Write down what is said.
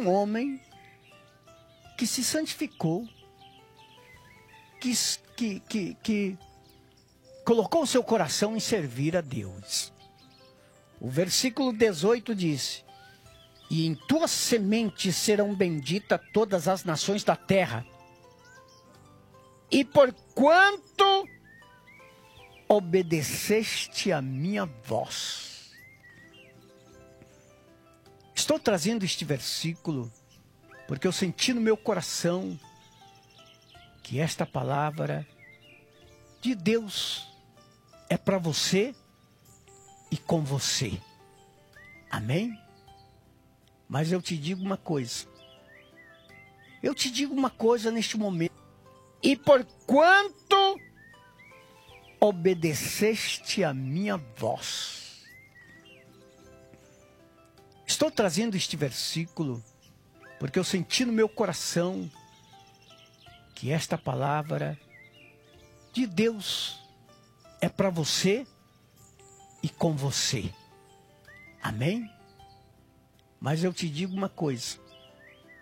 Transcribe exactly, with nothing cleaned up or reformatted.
um homem que se santificou, que, que, que, que colocou o seu coração em servir a Deus. O versículo dezoito diz: e em tua semente serão benditas todas as nações da terra, e porquanto obedeceste a minha voz. Estou trazendo este versículo porque eu senti no meu coração que esta palavra de Deus é para você e com você. Amém? Mas eu te digo uma coisa. Eu te digo uma coisa neste momento. E porquanto obedeceste a minha voz. Estou trazendo este versículo porque eu senti no meu coração que esta palavra de Deus é para você e com você. Amém? Mas eu te digo uma coisa.